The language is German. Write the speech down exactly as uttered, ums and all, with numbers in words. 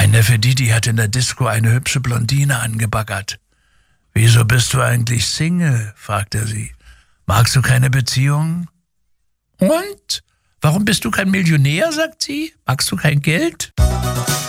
Mein Neffe Didi hat in der Disco eine hübsche Blondine angebaggert. »Wieso bist du eigentlich Single?« fragt er sie. »Magst du keine Beziehung?« »Und? Warum bist du kein Millionär?« sagt sie. »Magst du kein Geld?«